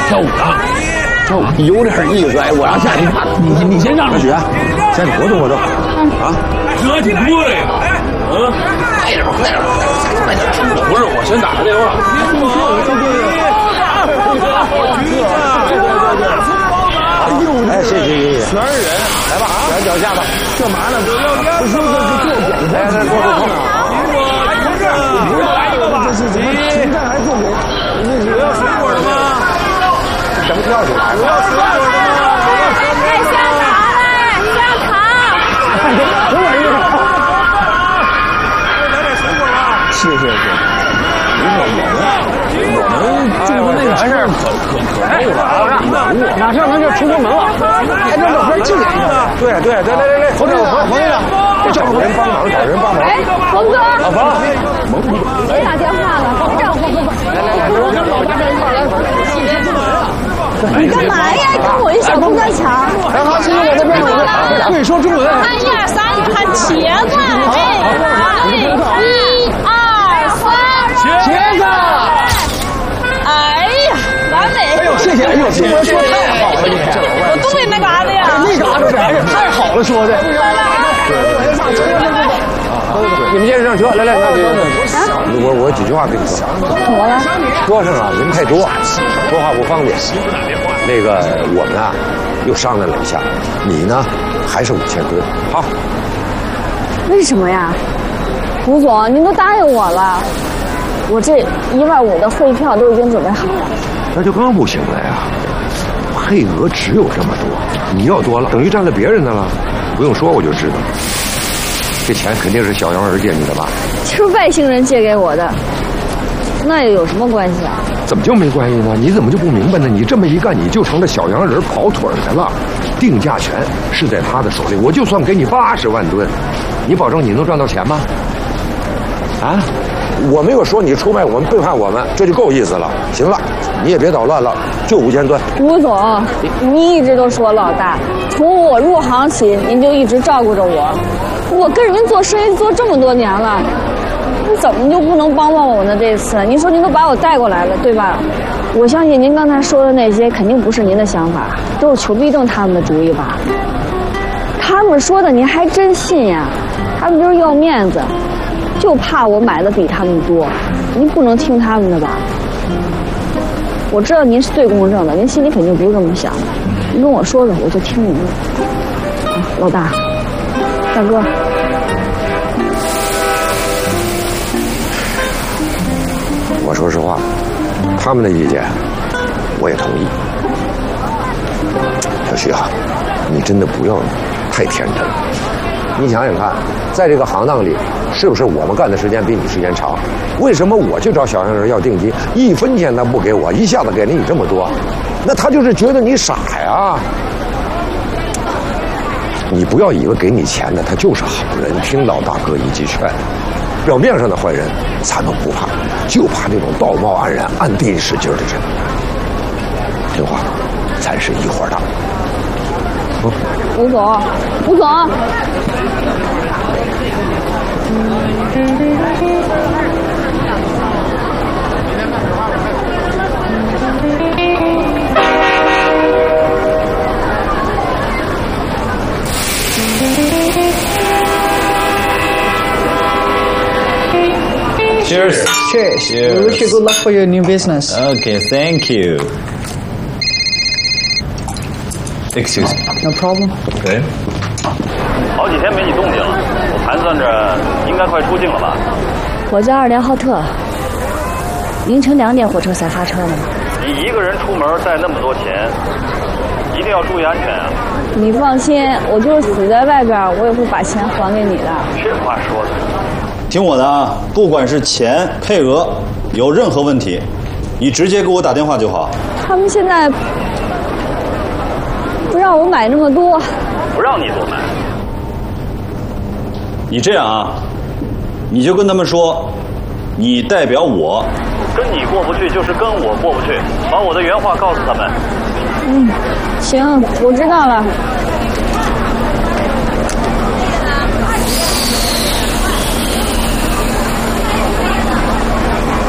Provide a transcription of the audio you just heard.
跳舞啊！跳舞有点意思哎，我要下去看。你先上着学，先活动活动啊！ 这挺多的呀！ 快点， 不是，我先打个电话。 哎，谢，全是人，来吧，卷脚下吧。干嘛呢？不是做检查，来坐。来一个吧。这是怎么停站还做检？ 有要水果的吗？ 什么跳起来？ 有要水果的吗？ 哎，香肠， 给我一个。 来点水果吧。 是。我们住的那个还是可够了啊！马上咱就出国门了，拍张照片纪念一下。对，来，侯总，这找人帮忙。 哎，冯哥， 老冯， 谁打电话了？你干嘛呀？跟我一小东在抢。 来，好，谢谢我这边。会说中文。 3、1、2、3，看茄子。1、2、3， 茄子。 哎呀，完美！ 哎呦，谢谢！哎呦，中文说太好了，你我东北那嘎达呀。 那嘎达呗，太好了，说的。你们先上车，来，我几句话跟你说。 怎么了？ 车上啊人太多，说话不方便。那个我们啊又商量了一下，你呢还是5000吨，好。 为什么呀？吴总，您都答应我了，我这15000的汇票都已经准备好了。 那就更不行了呀，配额只有这么多，你要多了等于占了别人的了。不用说我就知道，这钱肯定是小杨儿借你的吧？ 就是外星人借给我的，那又有什么关系啊？ 怎么就没关系呢？你怎么就不明白呢？你这么一干，你就成了小洋人跑腿的了。定价权是在他的手里，我就算给你80万吨，你保证你能赚到钱吗？啊？我没有说你出卖我们、背叛我们，这就够意思了。行了，你也别捣乱了，就5000吨。 吴总，您一直都是我老大，从我入行起，您就一直照顾着我。我跟人做生意做这么多年了，你怎么就不能帮帮我呢？这次您说您都把我带过来了，对吧？我相信您刚才说的那些肯定不是您的想法，都是裘必正他们的主意吧？他们说的您还真信呀？他们就是要面子，就怕我买的比他们多。您不能听他们的吧？我知道您是最公正的，您心里肯定不是这么想的。您跟我说说，我就听您的。老大，大哥， 我说实话，他们的意见我也同意。小徐啊，你真的不要太天真了。你想想看，在这个行当里，是不是我们干的时间比你时间长？为什么我去找小洋人要定金，1分钱他不给我，一下子给了你这么多？那他就是觉得你傻呀。你不要以为给你钱的他就是好人，听老大哥一句劝。表面上的坏人咱们不怕，就怕那种道貌岸然、暗地使劲的人。听话，咱是一伙的。 吴总，吴总。 Cheers. Cheers. We wish you good luck for your new business. Okay, thank you. Excuse me. No problem. Okay. 好几天没你动静了，我盘算着应该快出境了吧？ 我在2连浩特，凌晨2点火车才发车呢。 你一个人出门带那么多钱，一定要注意安全啊！ 你放心，我就是死在外边，我也会把钱还给你的。 这话说的。 听我的啊，不管是钱配额有任何问题，你直接给我打电话就好。 他们现在不让我买那么多， 不让你多买。 你这样啊，你就跟他们说，你代表我。 跟你过不去就是跟我过不去，把我的原话告诉他们。 行，我知道了。